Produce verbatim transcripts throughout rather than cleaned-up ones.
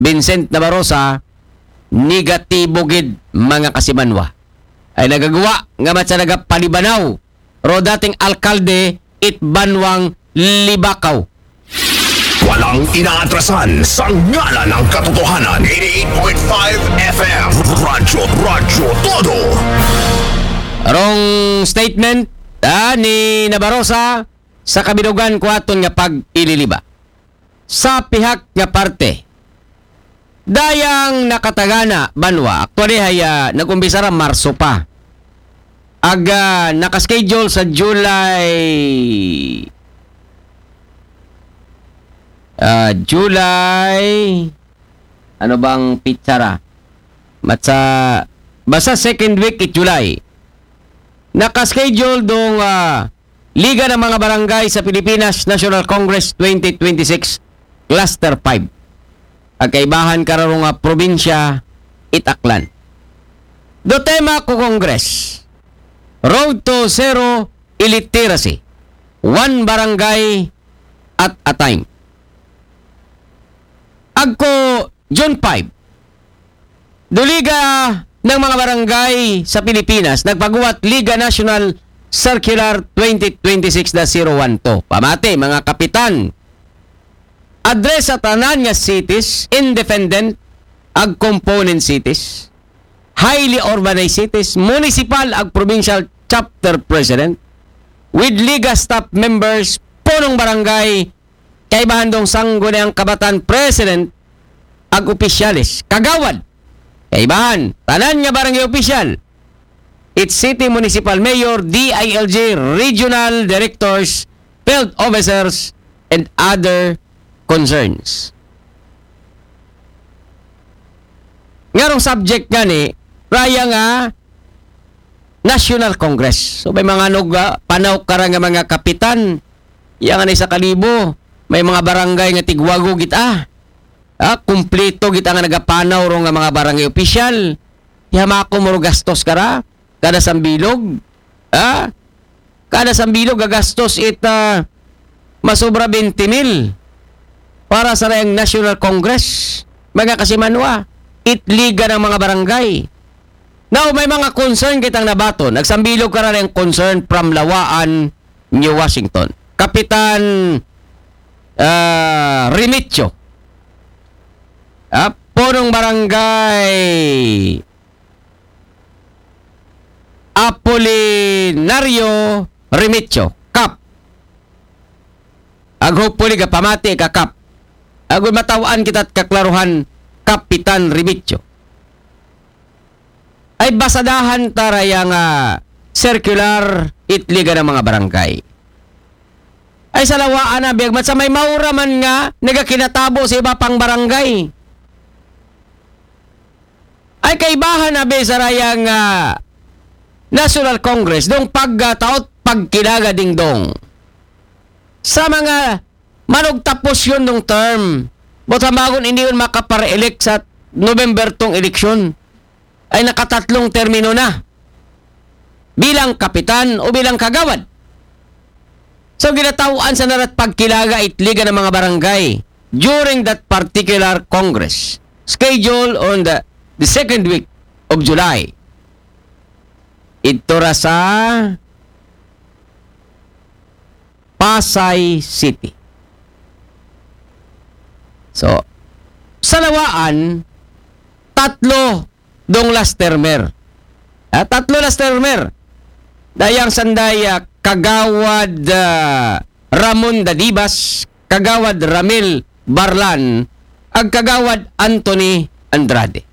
Vincent Nabarosa, negatibo gid mga kasimanwa. Ay nagagawa nga matsa nagapalibanaw ro dating alkalde it Banwang Libakaw. Walang inaatrasan sa ngalan ng katotohanan. eighty-eight point five F M Radyo Radyo Todo. Rong statement ah, ni Nabarosa sa kabilugan kuaton nga pag-ililiba. Sa pihak nga parte, dayang nakatagana banwa, actually ay uh, nag-umpisa ra Marso pa. Aga nakaschedule sa July uh, July ano bang pitsara? Matsa basta second week it July. Nakaschedule dong uh, Liga ng mga Barangay sa Pilipinas National Congress twenty twenty-six Cluster five. Ang kaibahan kararong nga probinsya Itaklan. Do tema ko Congress. Road to Zero Illiteracy. One barangay at a time. Agko June five. Duliga ng mga barangay sa Pilipinas nagpaguwat Liga National Circular twenty twenty-six dash zero one two. Pamati mga kapitan. Address sa tanan nga cities, independent ag component cities, highly urbanized cities, municipal ag provincial chapter president, with Liga staff members, punong barangay, kaibahan dong sangguniang kabataan president, ag opisyalis, kagawad, kaibahan, tanan nga barangay opisyal, its city municipal mayor, D I L G, regional directors, field officers, and other concerns. Ngarong subject nga ni, raya nga, National Congress. So may mga nuga, panaw kara nga mga kapitan, yang nga sa kalibo, may mga barangay nga tigwago kita. Ah, kumpleto kita nga nagapanaw ro nga mga barangay opisyal. Yamako mo gastos kara, kada sambilog. Ah, kada sambilog gagastos ita masobra twenty mil. Para sa rayang National Congress, mga kasimanwa, itliga ng mga barangay. Now, may mga concern kitang nabato. Nagsambilog ka rin ang concern from Lawaan, New Washington. Kapitan uh, Remiccio. Uh, punong barangay Apolinario Remiccio. Kap. Ag hopefully ka pamati ka Kap. Agoy matawaan kita at kaklaruhan Kapitan Remiccio. Ay basadahan tarayang uh, circular itliga ng mga barangay. Ay salawaan na biyagmat sa may maura man nga nagakinatabo sa iba pang barangay. Ay kaibahan na be sa rayang uh, National Congress dong pagtaot pagkilaga ding dong. Sa mga manog tapos yun nung term. Buta magon hindi yun makapare-elect sa November tong eleksyon. Ay nakatatlong termino na. Bilang kapitan o bilang kagawad. So ginatawaan sa narat pagkilaga itliga ng mga barangay during that particular Congress. Scheduled on the, the second week of July. Ito ra sa Pasay City. So, sa Lawaan, tatlo dong last termer. Ah, tatlo last termer. Dayang sandaya, Kagawad uh, Ramon Dadibas, Kagawad Ramil Barlan, ag Kagawad Anthony Andrade.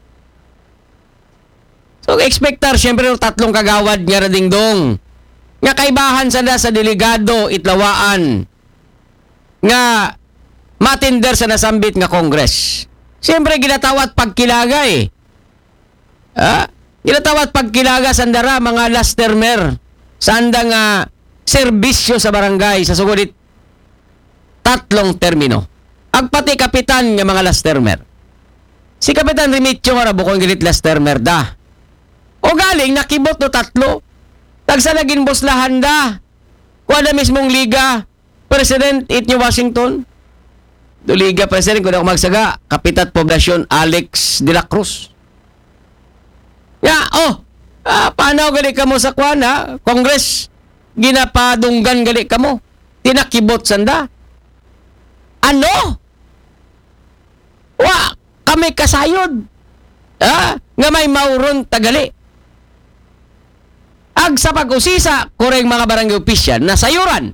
So, expectar, syempre, yung tatlong kagawad nga rading dong. Nga kaibahan sana sa delegado itlawaan nga matinder sa nasambit nga Congress. Siyempre ginatawat pagkilaga eh. Ha? Ginatawat pagkilaga sandara mga last termer. Sanda nga serbisyo sa barangay sa sugunit tatlong termino. Agpati kapitan nga mga last termer. Si Kapitan Remiccio nga bukong gilit last termer da. O galing nakibot no tatlo. Tagsa naging boslahan da. Kuha na mismong liga. President it New Washington. Duliga President, kung ako magsaga, Kapitat Poblasyon Alex de la Cruz. Ya, oh, ah, paano gali ka mo sa kwana? Congress, ginapadunggan gali ka mo. Tinakibot sanda. Ano? Wa, kami kasayod. Ah, nga may mauron tagali. Ag sa pag-usisa, kureng mga barangay opisyal na sayuran.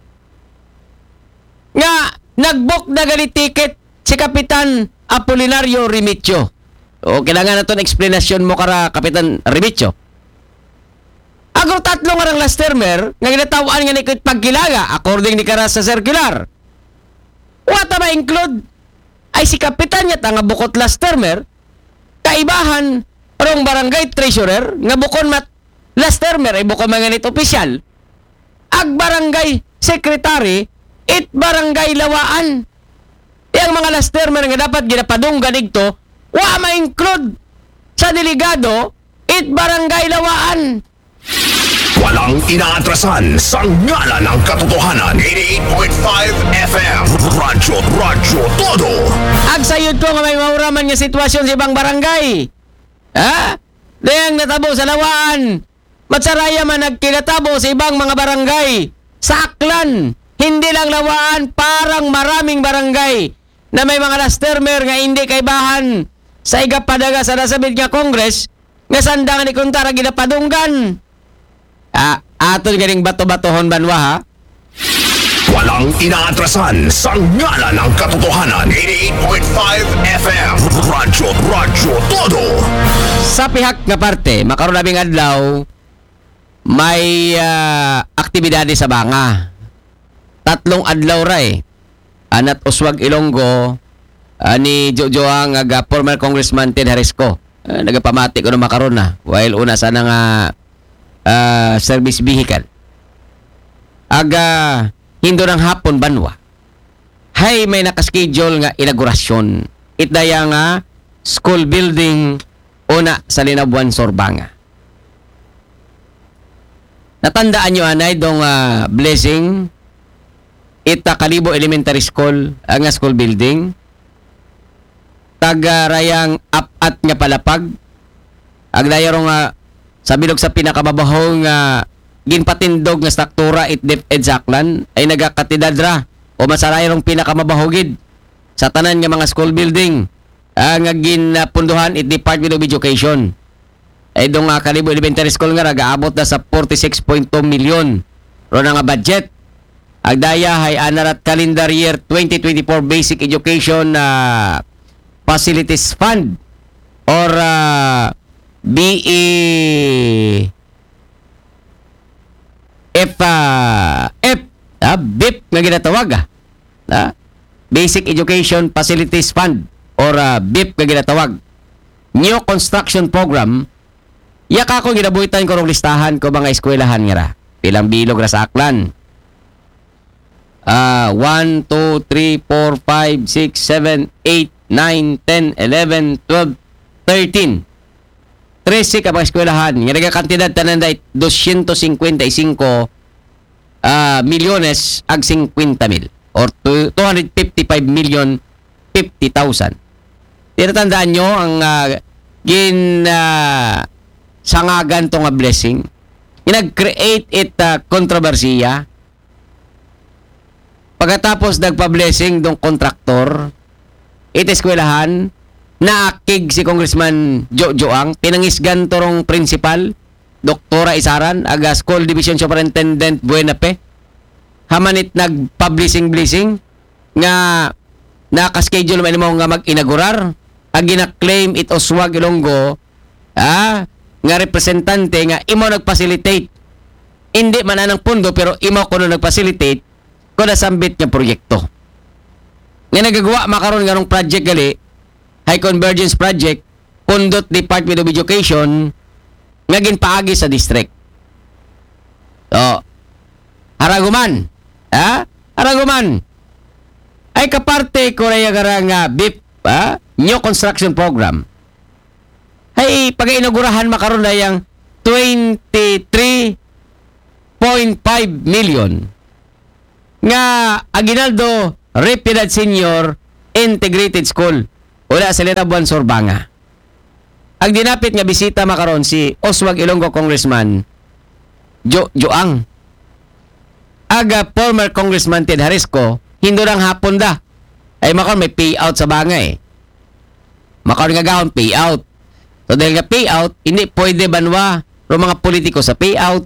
Nga, nag-book na gali ticket si Kapitan Apolinario Remitio. O, kailangan na ito explanation mo kara Kapitan Remitio. Agro tatlo nga ng last termer, nga ginatawaan nga ni Kit Pagkilaga, according ni kara sa circular. What ba include? Ay si Kapitan niya nga bukot last termer, kaibahan rong barangay treasurer, nga bukon mat last termer, ay bukon mga nito opisyal. Ag barangay secretary, it barangay lawaan. Yang mga last termer nga dapat ginapadunggan igto, wa ma-include sa delegado, it barangay lawaan. Walang inaatrasan sa ngalan ng katotohanan. eighty-eight point five F M. Radyo, Radyo Todo. Ag sayod ko nga may mauraman nga sitwasyon sa ibang barangay. Ha? Dayang natabo sa lawaan. Matsaraya man nagkinatabo sa ibang mga barangay. Sa Aklan, hindi lang lawaan, parang maraming barangay na may mga last termer nga hindi kaibahan sa igapadaga sa nasabit nga Congress nga sandangan ni Kuntara ginapadunggan. Ah, aton ganing bato-batohon banwa ha? Walang inaatrasan sa ngalan ng katotohanan. eighty-eight point five F M. Radyo, Radyo Todo. Sa pihak nga parte, makaroon naming adlaw, may uh, aktibidade sa Banga. Tatlong adlaw ray. Anat Uswag Ilonggo, uh, ni Jojo ang uh, former Congressman Ted Harisco. Uh, nagapamati ko na makaroon na. While una sana nga uh, service vehicle. Aga, hindo ng hapon banwa. Hay may nakaschedule nga inaugurasyon. Itdaya nga school building una sa Linabuan, Sorbanga. Natandaan nyo anay dong uh, blessing ita Kalibo Elementary School ang uh, school building. Tagarayang apat nga palapag. Agdayaro nga sa bilog sa pinakababahong nga uh, ginpatindog nga struktura it DepEd Saklan ay nagakatidadra o masarayong pinakamabahogid sa tanan nga mga school building ang uh, ginpunduhan it Department of Education. Ay dong uh, Kalibo Elementary School nga nagaabot na sa forty-six point two million ro na nga budget. Agdaya hay anarat calendar year twenty twenty-four Basic Education uh, Facilities Fund or uh, B E F uh, F uh, B I P nga ginatawag ah. Uh, Basic Education Facilities Fund or uh, B I P nga ginatawag. New Construction Program. Yaka ko ginabuhitan ko rong listahan ko mga eskwelahan nga ra. Pilang bilog ra sa Aklan. Uh, one, two, three, four, five, six, seven, eight, nine, ten, eleven, twelve, thirteen. trese ka mga eskwelahan. Nga nagakantidad tanan da two hundred fifty-five uh, milyones ag fifty mil or two hundred fifty-five million fifty thousand. Tinatandaan nyo ang uh, gin uh, sangagan to nga blessing. Nag-create it uh, kontrobersiya. Pagkatapos nagpa-blessing dong kontraktor, it eskwelahan, naakig si Congressman Jojo Ang, pinangisgan torong principal, Doktora Isaran, aga School Division Superintendent Buenape, hamanit nag-publishing-blessing, nga nakaschedule man mo nga mag-inaugurar, ag gina-claim it Uswag Ilonggo, ah, nga representante nga imo nag-facilitate. Hindi man anang pundo, pero imo ko nag-facilitate, kung nasambit nga proyekto. Nga nagagawa makaroon nga nung project gali, High Convergence Project, pundot Department of Education, nga ginpaagi sa district. So, haraguman. Ha? Haraguman. Ay kaparte ko rin yung nga B I P, ha? New Construction Program. Ay pag-inaugurahan makaroon na yung twenty-three point five million nga Aguinaldo Repidad Senior Integrated School. Wala sa Litabuan, Sorbanga. Ang dinapit nga bisita makaron si Oswald Ilonggo Congressman Jo Joang. Aga former Congressman Ted Harisco, hindo lang hapon da. Ay makaron may payout sa banga eh. Makaron nga gahon payout. So dahil nga payout, hindi pwede banwa ro mga politiko sa payout.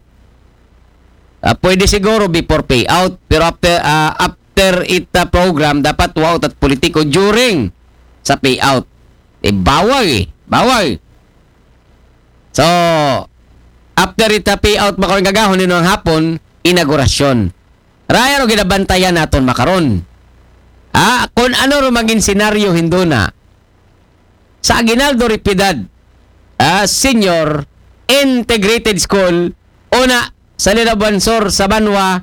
Uh, pwede siguro before payout, pero after uh, after it uh, program dapat wow at politiko during sa payout. Eh bawal eh, bawal. So after it uh, payout makaron nga gahon nino ang hapon, inaugurasyon. Raya ro ginabantayan naton makaron. Ah, kung ano ro maging senaryo hindo na sa Aguinaldo Repidad ah, Senior Integrated School una sa Linabansor sa Banwa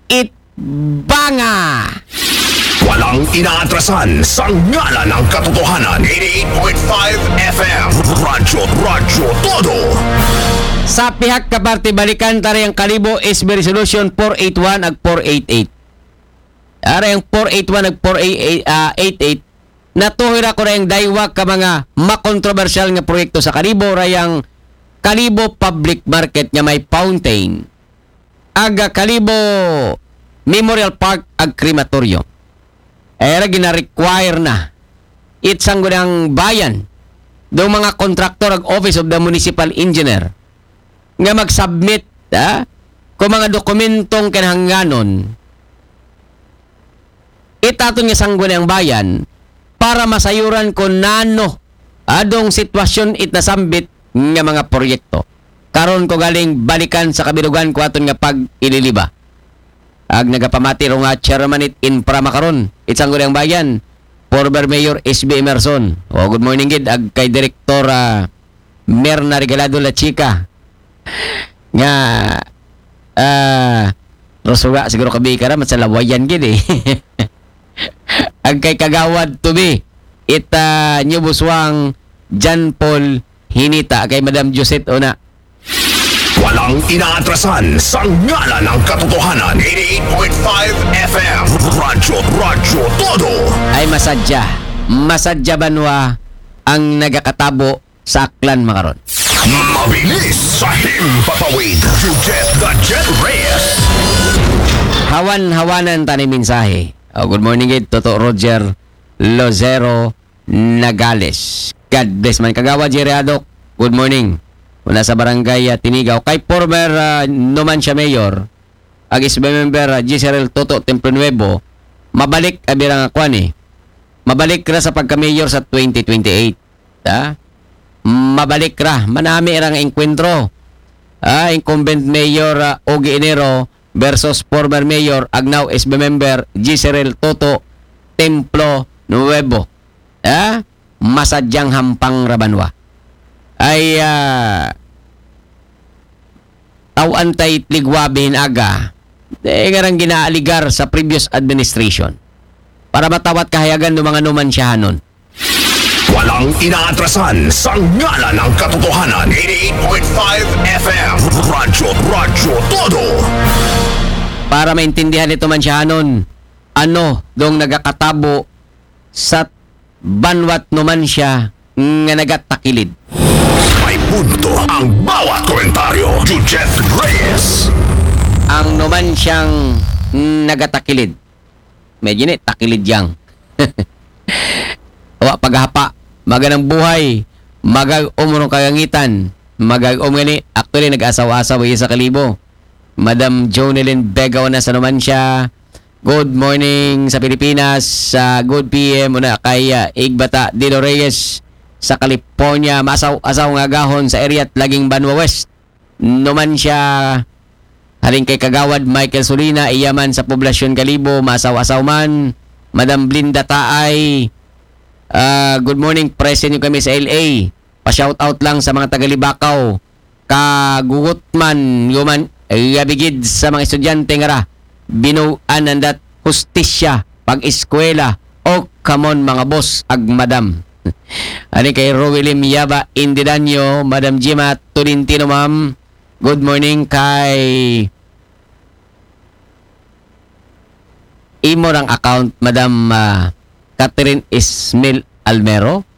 Itbanga. Walang inaatrasan sa ngalan ng katotohanan. eighty-eight point five F M Radyo Radyo Todo. Sa pihak kaparte balikan tari ang Kalibo S B Resolution four eighty-one ag four eighty-eight. Ara yung four eighty-one ag four eighty-eight natuhira ko na yung daywag ka mga makontrobersyal nga proyekto sa Kalibo rayang Kalibo Public Market nga may fountain aga Kalibo Memorial Park ag crematorium. Era gina-require na itsang ng bayan do mga kontraktor ag Office of the Municipal Engineer nga mag-submit ha, kung mga dokumentong kinahanglanon itaton nga sanggo ng bayan para masayuran kung nano adong sitwasyon it nasambit nga mga proyekto. Karon ko galing balikan sa kabilugan ko aton nga pag ililiba. Ag nagapamati ro nga chairman it infra makaron itsanggo ng bayan former Mayor S B Emerson. O good morning gid ag kay Direktor uh, Merna Regalado La Chica. Nga ah uh, Rosuga siguro kabi ka ra matsalawayan gid eh. Ang kay Kagawad Tubi ita New Buswang John Paul Hinita kay Madam Josette una. Walang inaatrasan sa ngalan ng katotohanan. eighty-eight point five F M Radyo Radyo Todo. Ay masadya masadya banwa ang nagakatabo sa aklan makaron. Mabilis sa himpapawid. You get the Jet Reyes. Hawan-hawanan tani mensahe. Oh, good morning gid Toto Roger Lozero Nagales. God bless man Kagawad Jerry Adok. Good morning. Mula sa barangay uh, Tinigaw kay former uh, Numancia Mayor ag S B member uh, Giselle Toto Templo Nuevo mabalik abirang akwan eh. Mabalik ra sa pagka-mayor sa twenty twenty-eight. Ha? Mabalik ra manami ra nga enkwentro. Ah, incumbent Mayor uh, Ogie Enero versus former Mayor Agnaw S B member Giselle Toto Templo Nuevo. Ah, masadyang hampang rabanwa. Ay uh, tawan tay tligwabihin aga eh ngarang ginaaligar sa previous administration para matawat kahayagan ng mga numansyahanon. Walang inaatrasan sa ngalan ng katotohanan. eighty-eight point five F M Radyo Radyo Todo. Para maintindihan ito mansyahanon ano dong nagakatabo sa banwat numansya nga nagatakilid. May punto ang bawat komentaryo. Jet Reyes. Ang numansyang nagatakilid. Medyo ni takilid yang. Wa paghapa, maganang buhay, magag umurong kagangitan, magag umgani actually nag-asaw-asaw sa Kalibo. Madam Jonelyn Begaw na sa numansya. Good morning sa Pilipinas. Uh, good P M una kay uh, Igbata Dilo Reyes sa California. Masaw-asaw nga gahon sa area at laging Banwa West. Numansya haring kay Kagawad Michael Solina iyaman sa poblasyon Kalibo. Masaw-asaw man. Madam Blinda Taay. Uh, good morning. Present nyo kami sa L A. Pa-shout out lang sa mga tagalibakaw. Kagugot man yuman gabigid sa mga estudyante nga ra. Binuan andat hustisya pag-eskwela o kamon mga boss ag madam. Ani kay Rowelim Yaba Indidanyo, Madam Jima Tolentino ma'am. Good morning kay imo ng account, Madam ah, Catherine Ismail Almero.